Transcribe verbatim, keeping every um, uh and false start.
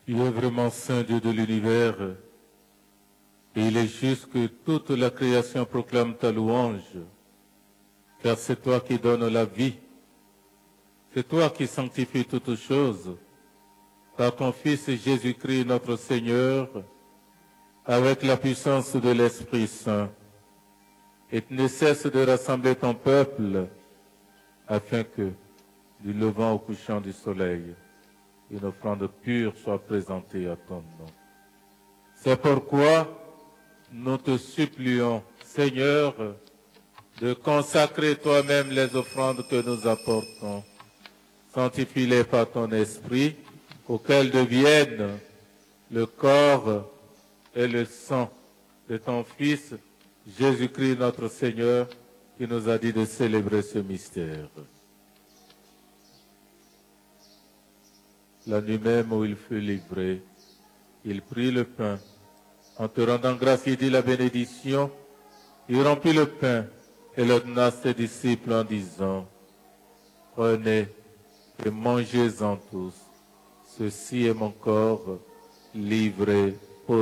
Tu es vraiment saint Dieu de l'univers, et il est juste que toute la création proclame ta louange, car c'est toi qui donnes la vie, c'est toi qui sanctifies toutes choses, par ton Fils Jésus-Christ notre Seigneur, avec la puissance de l'Esprit Saint, et tu ne cesses de rassembler ton peuple, afin que, du levant au couchant du soleil, une offrande pure soit présentée à ton nom. C'est pourquoi nous te supplions, Seigneur, de consacrer toi-même les offrandes que nous apportons. Sanctifie-les par ton esprit, auxquelles deviennent le corps et le sang de ton Fils, Jésus-Christ notre Seigneur, qui nous a dit de célébrer ce mystère. La nuit même où il fut livré, il prit le pain. En te rendant grâce, il dit la bénédiction. Il rompit le pain et le donna à ses disciples en disant, « Prenez et mangez-en tous. Ceci est mon corps livré pour vous. »